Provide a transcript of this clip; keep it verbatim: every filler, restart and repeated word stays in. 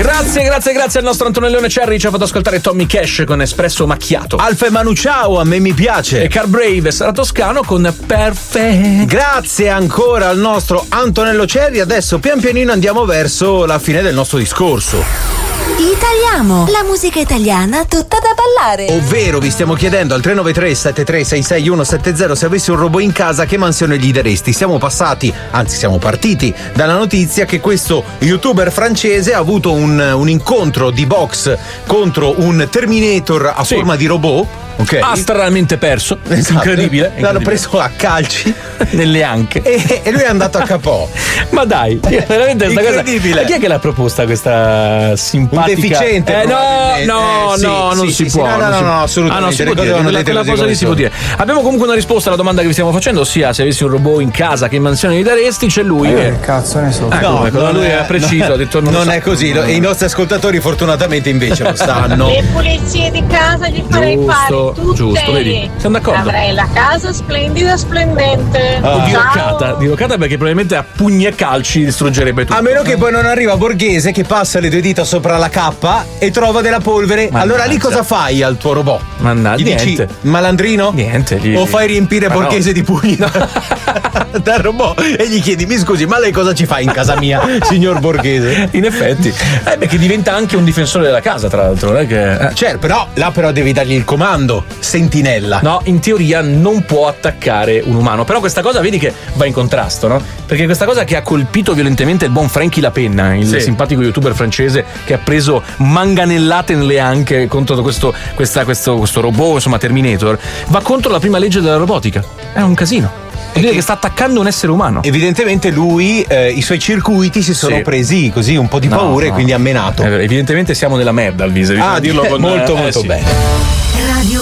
Grazie, grazie, grazie al nostro Antonellone Cherry, ci ha fatto ascoltare Tommy Cash con Espresso Macchiato. Alfa e Manu ciao, a me mi piace. E Car Brave e Sara Toscano con Perfect. Grazie ancora al nostro Antonello Cherry. Adesso pian pianino andiamo verso la fine del nostro discorso. Italiamo, la musica italiana tutta da ballare. Ovvero vi stiamo chiedendo al tre nove tre sette tre sei sei uno sette zero se avessi un robot in casa che mansione gli daresti. Siamo passati, anzi siamo partiti dalla notizia che questo youtuber francese ha avuto un, un incontro di box contro un Terminator a sì. forma di robot. Okay. Ha stranamente perso, esatto. incredibile, incredibile. L'hanno preso a calci nelle anche e, e lui è andato a capo. Ma dai, veramente questa incredibile. Cosa. Chi è che l'ha proposta questa simpatica? Un deficiente. Eh, no, no, eh, sì, no, sì, non sì, si sì, può. No, no, no, si... no, assolutamente. Ah, no, si le può dire, quella, quella cosa lì si può dire. Abbiamo comunque una risposta alla domanda che vi stiamo facendo, ossia se avessi un robot in casa che mansione gli daresti, c'è lui Io che che cazzo ne so. Ecco, no, ecco, non lui è, è preciso, no, ha detto non, non so. è così, no. I nostri ascoltatori fortunatamente invece lo stanno. Le pulizie di casa gli farei Giusto, fare tutte. giusto, vedi? Siamo d'accordo. Avrei la casa splendida, splendente. Ah. Dirocata, dirocata perché probabilmente a pugni e calci distruggerebbe tutto. A meno che poi non arriva Borghese che passa le due dita sopra la cappa e trova della polvere. Mannaggia. Allora lì cosa fai al tuo robot? Mannaggia, Gli dici niente. malandrino? Niente. Gli... O fai riempire Ma Borghese no. di pugni no. dal robot e gli chiedi mi scusi ma lei cosa ci fa in casa mia signor Borghese? In effetti eh perché diventa anche un difensore della casa, tra l'altro, non è che eh. Certo, però là però devi dargli il comando sentinella. No, in teoria non può attaccare un umano, però questa cosa vedi che va in contrasto, no? Perché questa cosa che ha colpito violentemente il buon Frankie Lapenna, il sì. simpatico youtuber francese che ha preso manganellate nelle anche contro questo, questa, questo, questo robot, insomma Terminator, va contro la prima legge della robotica. È un casino. Vuol dire che sta attaccando un essere umano. Evidentemente lui, eh, i suoi circuiti si sono sì. presi così un po' di No, paura no. e quindi ha menato. Eh, evidentemente siamo nella merda al viso, bisogna Ah, dirlo con molto eh, molto sì. bene. Radio